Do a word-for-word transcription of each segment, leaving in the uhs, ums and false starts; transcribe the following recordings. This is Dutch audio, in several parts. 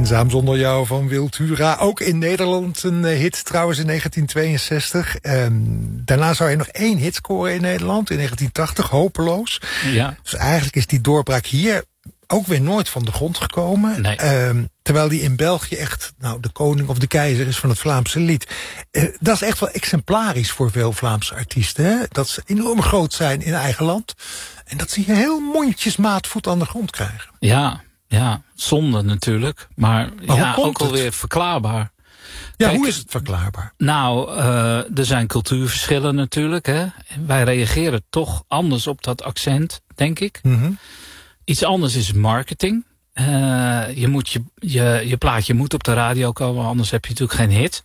Eenzaam zonder jou van Wiltura. Ook in Nederland een hit trouwens in negentien tweeënzestig. Um, daarna zou hij nog één hit scoren in Nederland in negentien tachtig. Hopeloos. Ja. Dus eigenlijk is die doorbraak hier ook weer nooit van de grond gekomen. Nee. Um, terwijl die in België echt nou, de koning of de keizer is van het Vlaamse lied. Uh, dat is echt wel exemplarisch voor veel Vlaamse artiesten. Hè? Dat ze enorm groot zijn in eigen land. En dat ze hier heel mondjesmaat voet aan de grond krijgen. Ja, ja, zonde natuurlijk. Maar, maar ja, hoe ook alweer verklaarbaar. Ja, Kijk, hoe is het verklaarbaar? Nou, uh, er zijn cultuurverschillen natuurlijk. Hè. Wij reageren toch anders op dat accent, denk ik. Mm-hmm. Iets anders is marketing. Uh, je, moet je, je, je plaatje moet op de radio komen, anders heb je natuurlijk geen hit.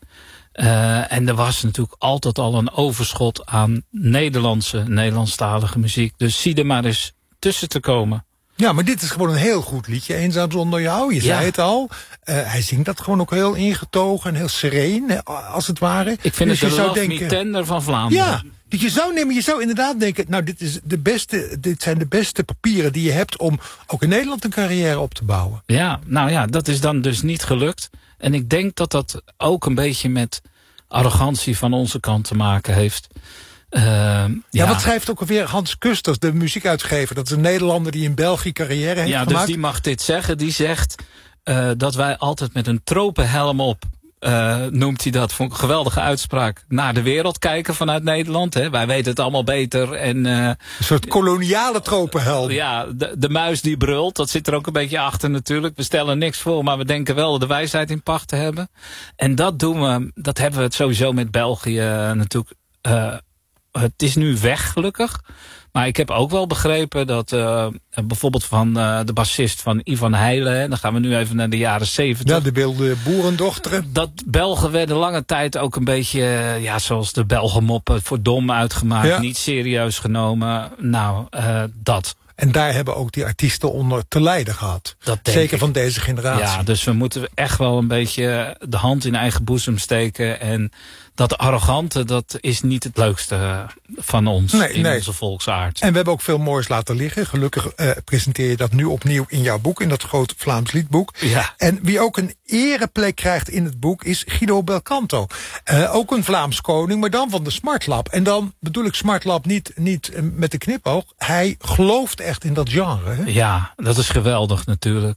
Uh, en er was natuurlijk altijd al een overschot aan Nederlandse, Nederlandstalige muziek. Dus zie er maar eens tussen te komen. Ja, maar dit is gewoon een heel goed liedje. Eenzaam zonder jou, je Ja. zei het al. Uh, hij zingt dat gewoon ook heel ingetogen en heel sereen, als het ware. Ik vind dus het de je zou Love denken, Me Tender van Vlaanderen. Ja, dus je zou nemen, je zou inderdaad denken, nou dit, is de beste, dit zijn de beste papieren die je hebt om ook in Nederland een carrière op te bouwen. Ja, nou ja, dat is dan dus niet gelukt. En ik denk dat dat ook een beetje met arrogantie van onze kant te maken heeft. Uh, ja, ja, wat schrijft ook alweer Hans Kusters, de muziekuitgever. Dat is een Nederlander die in België carrière heeft ja, gemaakt. dus die mag dit zeggen. Die zegt uh, dat wij altijd met een tropenhelm op, uh, noemt hij dat, vond ik een geweldige uitspraak, naar de wereld kijken vanuit Nederland. Hè. Wij weten het allemaal beter. En, uh, een soort koloniale tropenhelm. Ja, de, de muis die brult, dat zit er ook een beetje achter natuurlijk. We stellen niks voor, maar we denken wel de wijsheid in pacht te hebben. En dat doen we, dat hebben we het sowieso met België uh, natuurlijk. Uh, Het is nu weg, gelukkig. Maar ik heb ook wel begrepen dat uh, bijvoorbeeld van uh, de bassist van Ivan Heilen, hè, dan gaan we nu even naar de jaren zeventig. Ja, de wilde boerendochteren. Dat Belgen werden lange tijd ook een beetje, uh, ja, zoals de Belgen moppen, voor dom uitgemaakt. Ja. Niet serieus genomen. Nou, uh, dat. En daar hebben ook die artiesten onder te lijden gehad. Dat denk Zeker ik. van deze generatie. Ja, dus we moeten echt wel een beetje de hand in eigen boezem steken. En dat arrogante, dat is niet het leukste van ons nee, in nee. onze volksaard. En we hebben ook veel moois laten liggen. Gelukkig uh, presenteer je dat nu opnieuw in jouw boek, in dat grote Vlaams liedboek. Ja. En wie ook een ereplek krijgt in het boek is Guido Belcanto. Uh, ook een Vlaams koning, maar dan van de Smartlab. En dan bedoel ik Smartlab niet, niet uh, met de knipoog. Hij gelooft echt in dat genre. Hè? Ja, dat is geweldig natuurlijk.